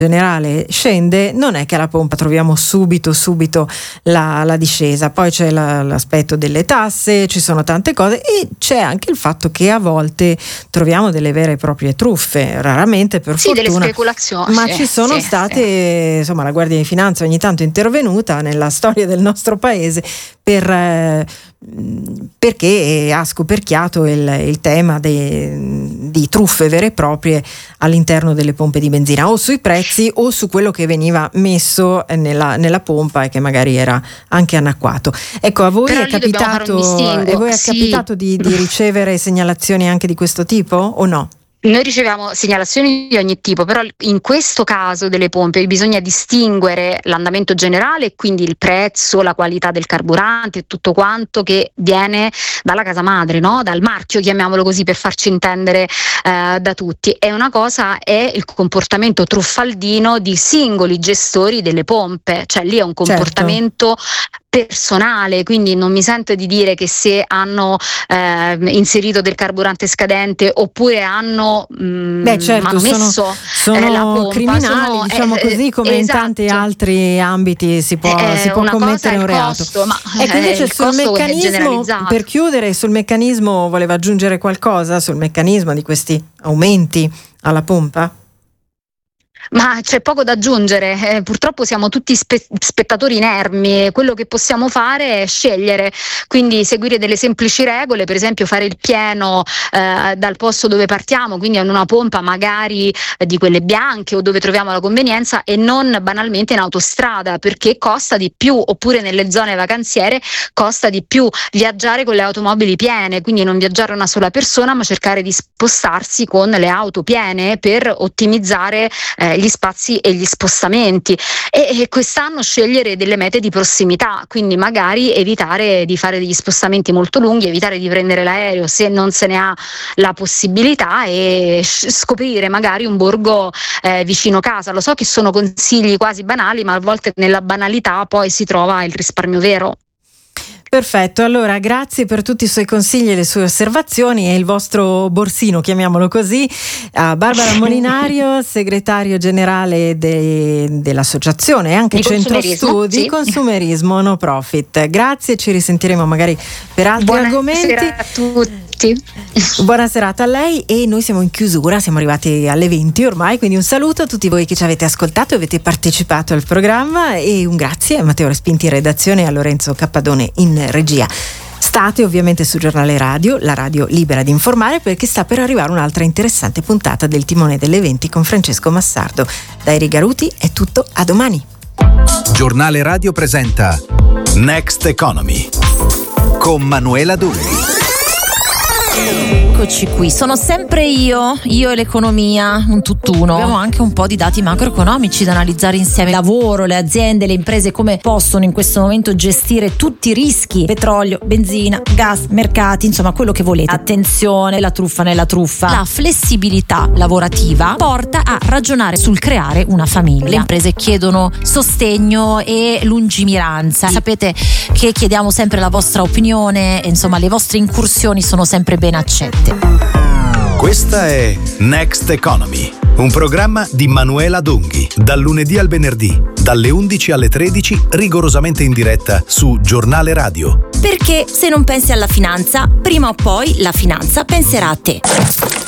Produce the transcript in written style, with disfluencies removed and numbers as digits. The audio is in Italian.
generale scende, non è che alla pompa troviamo subito la discesa. Poi c'è l'aspetto delle tasse, ci sono tante cose e c'è anche il fatto che a volte troviamo delle vere e proprie truffe, raramente per fortuna, delle speculazioni, ma ci sono state insomma, la Guardia di Finanza ogni tanto è intervenuta nella storia del nostro paese perché ha scoperchiato il tema di truffe vere e proprie all'interno delle pompe di benzina, o sui prezzi o su quello che veniva messo nella pompa e che magari era anche anacquato. Ecco, a voi è capitato di ricevere segnalazioni anche di questo tipo o no? Noi riceviamo segnalazioni di ogni tipo, però in questo caso delle pompe bisogna distinguere l'andamento generale e quindi il prezzo, la qualità del carburante e tutto quanto che viene dalla casa madre, no? Dal marchio, chiamiamolo così per farci intendere da tutti. E una cosa è il comportamento truffaldino di singoli gestori delle pompe, cioè lì è un comportamento personale, quindi non mi sento di dire che se hanno inserito del carburante scadente oppure hanno messo la pompa, criminali, diciamo così, come in tanti altri ambiti si può commettere un reato. Ecco, invece sul meccanismo, per chiudere, sul meccanismo voleva aggiungere qualcosa sul meccanismo di questi aumenti alla pompa? Ma c'è poco da aggiungere, purtroppo siamo tutti spettatori inermi, quello che possiamo fare è scegliere, quindi seguire delle semplici regole, per esempio fare il pieno dal posto dove partiamo, quindi in una pompa magari di quelle bianche o dove troviamo la convenienza e non banalmente in autostrada, perché costa di più, oppure nelle zone vacanziere costa di più viaggiare con le automobili piene, quindi non viaggiare una sola persona ma cercare di spostarsi con le auto piene per ottimizzare gli spazi e gli spostamenti e quest'anno scegliere delle mete di prossimità, quindi magari evitare di fare degli spostamenti molto lunghi, evitare di prendere l'aereo se non se ne ha la possibilità e scoprire magari un borgo vicino casa. Lo so che sono consigli quasi banali, ma a volte nella banalità poi si trova il risparmio vero. Perfetto, allora grazie per tutti i suoi consigli e le sue osservazioni e il vostro borsino, chiamiamolo così, a Barbara Molinario, segretario generale dell'associazione e anche di centro studi Consumerismo No Profit. Grazie, ci risentiremo magari per altri argomenti. Buonasera a tutti. Buona serata a lei e noi siamo in chiusura, siamo arrivati alle 20 ormai, quindi un saluto a tutti voi che ci avete ascoltato e avete partecipato al programma e un grazie a Matteo Respinti in redazione e a Lorenzo Cappadone in regia. State ovviamente su Giornale Radio, la radio libera di informare, perché sta per arrivare un'altra interessante puntata del Timone delle 20 con Francesco Massardo. Da Eri Garuti è tutto, a domani. Giornale Radio presenta Next Economy con Manuela Dulli. Eccoci qui, sono sempre io e l'economia, un tutt'uno. Abbiamo anche un po' di dati macroeconomici da analizzare insieme. Il lavoro, le aziende, le imprese come possono in questo momento gestire tutti i rischi: petrolio, benzina, gas, mercati, insomma quello che volete. Attenzione, la truffa nella truffa. La flessibilità lavorativa porta a ragionare sul creare una famiglia. Le imprese chiedono sostegno e lungimiranza. Sapete che chiediamo sempre la vostra opinione, insomma le vostre incursioni sono sempre ben accette. Questa è Next Economy, un programma di Manuela Dunghi, dal lunedì al venerdì, dalle 11 alle 13, rigorosamente in diretta su Giornale Radio. Perché se non pensi alla finanza, prima o poi la finanza penserà a te.